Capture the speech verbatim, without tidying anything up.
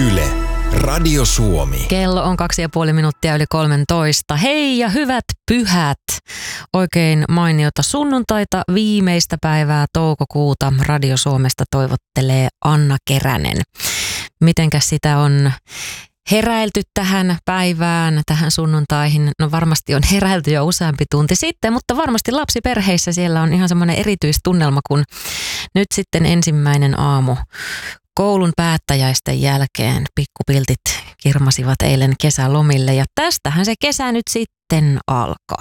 Yle, Radio Suomi. Kello on kaksi ja puoli minuuttia yli kolmentoista. Hei ja hyvät pyhät. Oikein mainiota sunnuntaita, viimeistä päivää toukokuuta. Radio Suomesta toivottelee Anna Keränen. Mitenkäs sitä on heräilty tähän päivään, tähän sunnuntaihin? No varmasti on heräilty jo useampi tunti sitten, mutta varmasti lapsiperheissä siellä on ihan semmoinen erityistunnelma, kun nyt sitten ensimmäinen aamu koulun päättäjäisten jälkeen pikkupiltit kirmasivat eilen kesälomille ja tästähän se kesä nyt sitten alkaa.